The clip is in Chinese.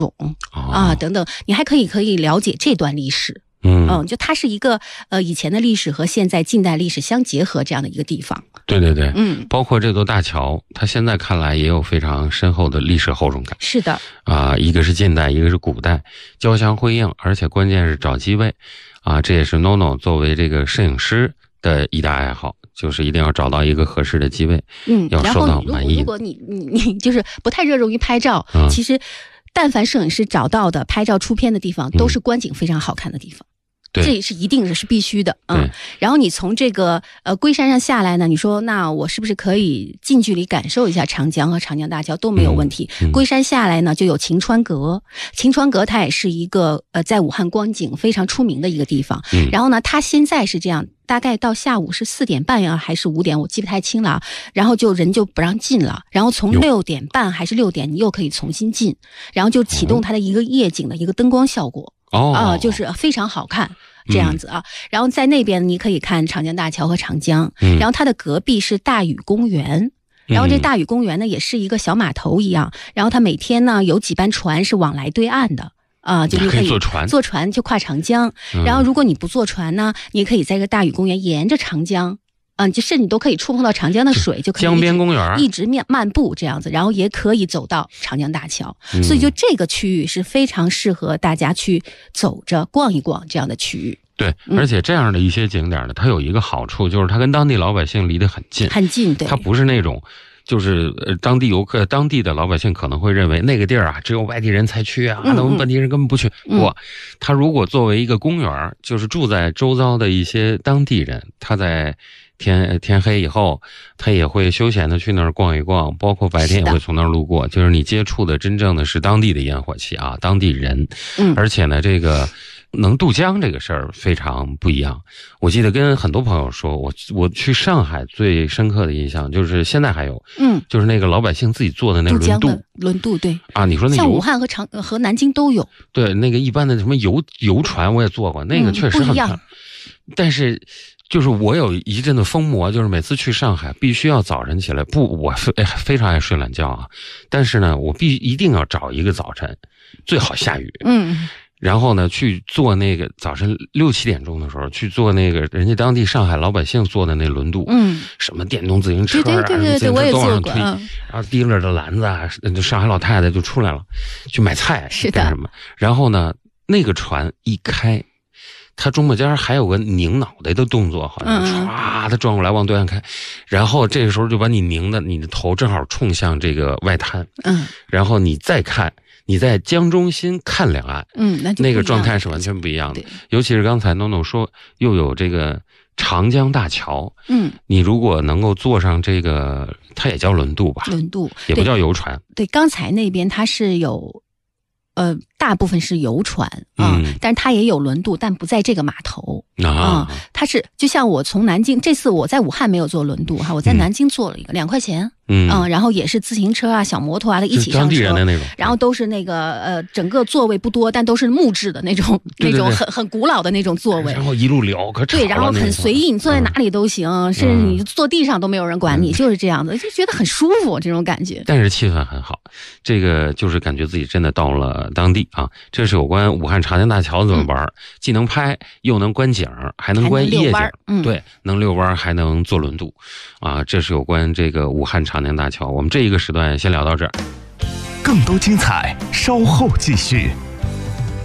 等等，你还可以了解这段历史。就它是一个以前的历史和现在近代历史相结合这样的一个地方。 对对对，包括这座大桥，它现在看来也有非常深厚的历史厚重感。 是的， 一个是近代，一个是古代，交相辉映，而且关键是找机位，这也是 NONO 作为这个摄影师的一大爱好，就是一定要找到一个合适的机位，要受到满意。 如果你就是不太热衷于拍照，其实但凡摄影师找到的拍照出片的地方，都是观景非常好看的地方。这也是一定是必须的。然后你从这个龟山上下来呢，你说那我是不是可以近距离感受一下长江和长江大桥都没有问题。龟山下来呢就有晴川阁，晴川阁它也是一个在武汉观景非常出名的一个地方。然后呢它现在是这样，大概到下午是4点半呀还是5点我记不太清了，然后人就不让进了，然后从6点半还是6点你又可以重新进，然后就启动它的一个夜景的一个灯光效果。就是非常好看这样子啊。然后在那边你可以看长江大桥和长江，然后它的隔壁是大禹公园。然后这大禹公园呢也是一个小码头一样，然后它每天呢有几班船是往来对岸的。就你可以坐船就跨长江。然后如果你不坐船呢，你也可以在这个大禹公园沿着长江，就甚至你都可以触碰到长江的水，就可以江边公园一直漫步这样子，然后也可以走到长江大桥。所以就这个区域是非常适合大家去走着逛一逛这样的区域。 对，而且这样的一些景点呢，它有一个好处，就是它跟当地老百姓离得很近，对，它不是那种。就是当地游客、当地的老百姓可能会认为那个地儿只有外地人才去那我们本地人根本不去。不，他如果作为一个公园，就是住在周遭的一些当地人，他在天黑以后，他也会休闲的去那儿逛一逛，包括白天也会从那儿路过。就是你接触的真正的是当地的烟火气当地人。而且呢，这个能渡江这个事儿非常不一样。我记得跟很多朋友说，我去上海最深刻的印象就是现在还有，就是那个老百姓自己做的那个轮渡，对你说那像武汉和南京都有。 对，那个一般的什么游船我也坐过，那个确实很漂亮。但是就是我有一阵的疯魔，就是每次去上海必须要早晨起来，我非常爱睡懒觉但是呢我一定要找一个早晨，最好下雨。然后呢，去坐那个早晨6、7点钟的时候，去坐那个人家当地上海老百姓坐的那轮渡，什么电动自行车对，我也坐过， 然后提着的篮子上海老太太就出来了，去买菜干什么？然后呢，那个船一开，它中间还有个拧脑袋的动作，好像唰，它转过来往对岸开，然后这个时候就把你拧的，你的头正好冲向这个外滩，然后你再看。你在江中心看两岸，那个状态是完全不一样的。尤其是刚才 NONO 说又有这个长江大桥，你如果能够坐上这个，它也叫轮渡吧？ 轮渡也不叫游船。 对，刚才那边它是有，大部分是游船但是它也有轮渡，但不在这个码头它是就像我从南京，这次我在武汉没有坐轮渡我在南京坐了一个2块钱。然后也是自行车小摩托一起上车， 当地人的那种， 然后都是那个整个座位不多，但都是木质的那种，那种很古老的那种座位， 然后一路聊，可吵了。 对，然后很随意，你坐在哪里都行，甚至你坐地上都没有人管你，就是这样子，就觉得很舒服这种感觉。 但是气氛很好，这个就是感觉自己真的到了当地这是有关武汉长江大桥怎么玩，既能拍又能观景，还能观夜景，对，能遛弯还能坐轮渡这是有关这个武汉长江大桥。我们这一个时段先聊到这儿， 更多精彩稍后继续。